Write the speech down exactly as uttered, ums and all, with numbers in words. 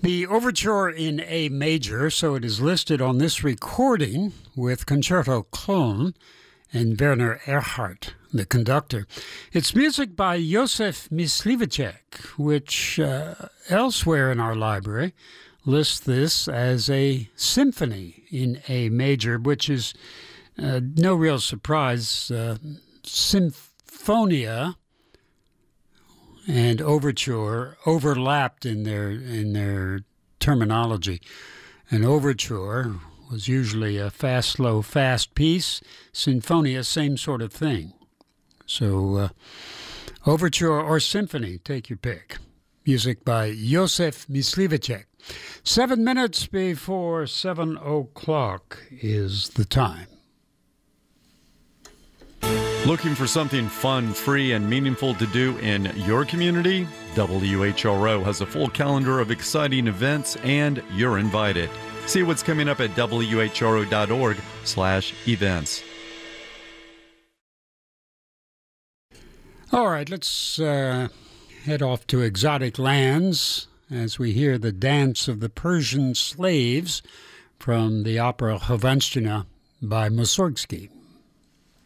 The overture in A major, so it is listed on this recording with Concerto Cologne and Werner Erhardt, the conductor. It's music by Josef Myslivacek, which uh, elsewhere in our library lists this as a symphony in A major, which is uh, no real surprise. Uh, Symphonia and overture overlapped in their in their terminology. An overture was usually a fast, slow, fast piece. Sinfonia, same sort of thing. So, uh, overture or symphony, take your pick. Music by Josef Myslivacek. Seven minutes before seven o'clock is the time. Looking for something fun, free, and meaningful to do in your community? W H R O has a full calendar of exciting events, and you're invited. See what's coming up at W H R O dot org slash events. All right, let's uh, head off to exotic lands as we hear the Dance of the Persian Slaves from the opera Hrvatština by Mussorgsky.